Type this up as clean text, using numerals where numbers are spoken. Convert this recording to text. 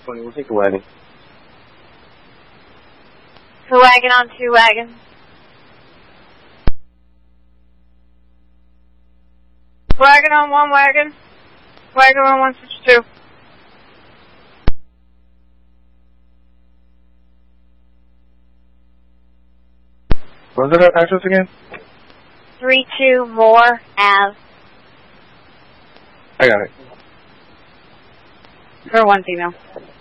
We'll take the wagon. The wagon on 2 wagons. Wagon on 1 wagon. Wagon on 162. What was that address again? 32 Moore Ave. I got it. For 1 female.